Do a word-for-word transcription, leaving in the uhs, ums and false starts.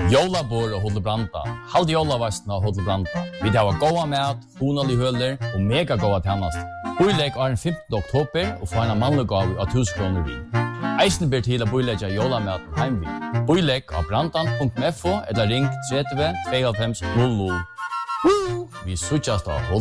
Jólabor og Hotel Branda. Halde jólavastna og Hotel Branda. Vi har goda mat, honalig høler og mega goda tjänast. Boilegg er den femtende oktober og få en mannlig gav av tusen kroner vi. Eisen ber til å boilegge jólamaten heim vi. Boilegg av brandan punktum f o eller ring tretti tveyoghálvfems null null. Vi suttjast av